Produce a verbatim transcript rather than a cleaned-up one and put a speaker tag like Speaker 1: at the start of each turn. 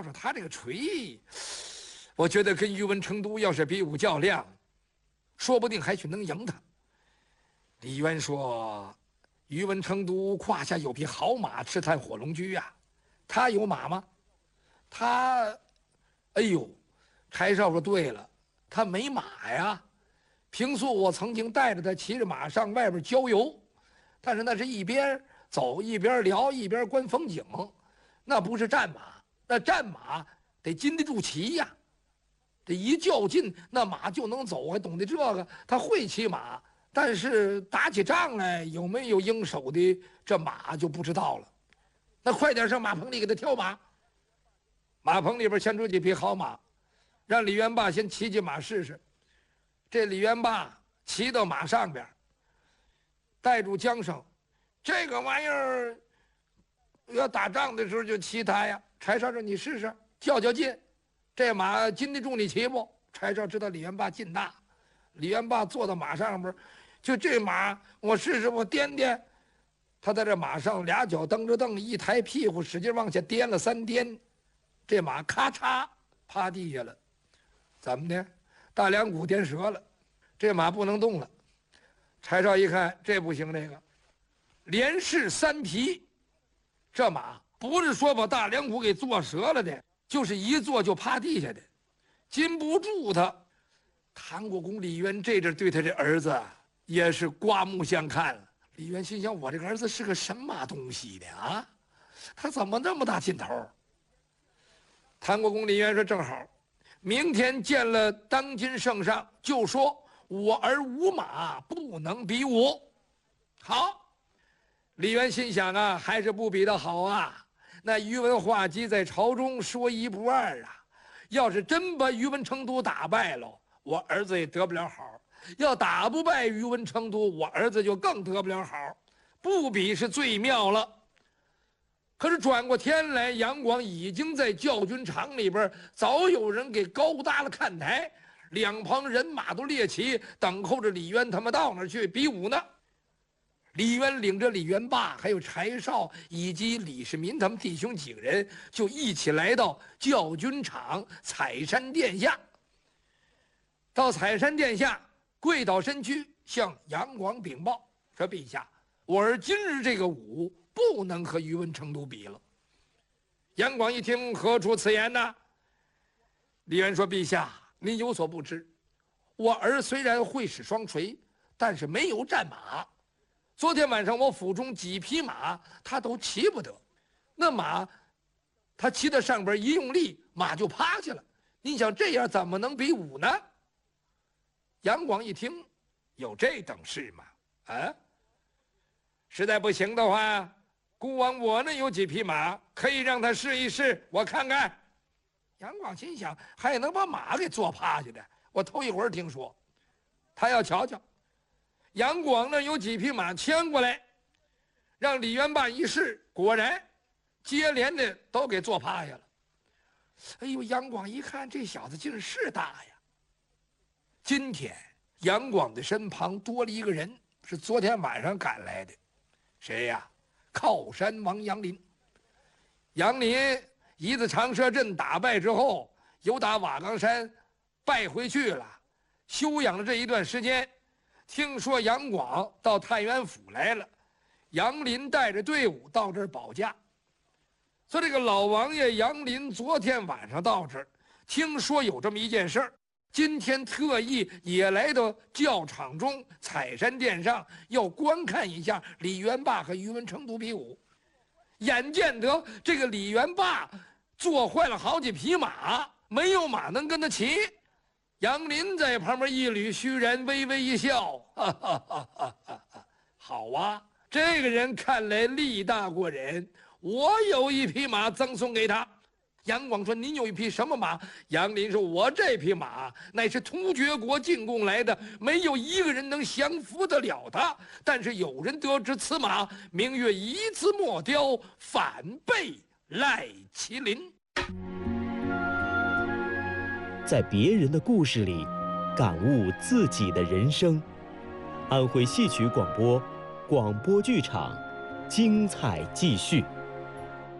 Speaker 1: 少说他这个锤，我觉得跟宇文成都要是比武较量，说不定还去能赢他。李渊说：“宇文成都胯下有匹好马，赤炭火龙驹呀、啊，他有马吗？他，哎呦，柴少说对了，他没马呀。平素我曾经带着他骑着马上外边郊游，但是那是一边走一边聊一边观风景，那不是战马，那战马得经得住骑呀。这一较劲，那马就能走，还懂得这个，他会骑马。”但是打起仗来有没有应手的这马就不知道了。那快点上马棚里给他挑马。马棚里边牵出几匹好马，让李元霸先骑骑马试试。这李元霸骑到马上边，带住缰绳，这个玩意儿要打仗的时候就骑它呀。柴少说：“你试试，较较劲，这马经得住你骑不？”柴少知道李元霸劲大，李元霸坐到马上边。就这马，我试试，我颠颠。他在这马上俩脚蹬着蹬，一抬屁股，使劲往下颠了三颠，这马咔嚓趴地下了。怎么的？大梁骨颠折了，这马不能动了。柴少一看，这不行，这个连试三皮，这马不是说把大梁骨给坐折了的，就是一坐就趴地下的，禁不住他。谭国公李渊这阵对他这儿子也是刮目相看了。李渊心想：我这个儿子是个什么东西的啊？他怎么那么大劲头？谭国公李渊说：“正好，明天见了当今圣上，就说我儿无马，不能比武。”好，李渊心想啊，还是不比的好啊。那宇文化及在朝中说一不二啊。要是真把宇文成都打败了，我儿子也得不了好。要打不败宇文成都，我儿子就更得不了好，不比是最妙了。可是转过天来，杨广已经在教军场里边，早有人给高搭了看台，两旁人马都列齐，等候着李渊他们到那儿去比武呢。李渊领着李元霸，还有柴少以及李世民他们弟兄几个人，就一起来到教军场采山殿下。到采山殿下，跪倒身躯，向杨广禀报说：“陛下，我儿今日这个武不能和宇文成都比了。”杨广一听，何出此言呢？李渊说：“陛下，您有所不知，我儿虽然会使双锤，但是没有战马。昨天晚上我府中几匹马，他都骑不得。那马，他骑在上边一用力，马就趴下了。你想这样怎么能比武呢？”杨广一听，有这等事吗？啊，实在不行的话，孤王我那有几匹马，可以让他试一试，我看看。杨广心想，还能把马给坐趴下的，我头一回听说。他要瞧瞧。杨广那有几匹马牵过来，让李元霸一试，果然接连的都给坐趴下了。哎呦，杨广一看，这小子劲是大呀。今天杨广的身旁多了一个人，是昨天晚上赶来的。谁呀？靠山王杨林。杨林一字长蛇阵打败之后，又打瓦岗山败回去了，休养了这一段时间。听说杨广到太原府来了，杨林带着队伍到这儿保驾。说这个老王爷杨林昨天晚上到这儿，听说有这么一件事儿，今天特意也来到教场中采山殿上，要观看一下李元霸和宇文成都比武。眼见得这个李元霸坐坏了好几匹马，没有马能跟他骑。杨林在旁边一捋须髯，微微一笑，哈哈哈哈哈哈！好啊，这个人看来力大过人，我有一匹马赠送给他。杨广说：“您有一匹什么马？”杨林说：“我这匹马乃是突厥国进贡来的，没有一个人能降服得了他。但是有人得知此马名曰一字莫雕，反被赖麒麟。”
Speaker 2: 在别人的故事里，感悟自己的人生。安徽戏曲广播，广播剧场，精彩继续。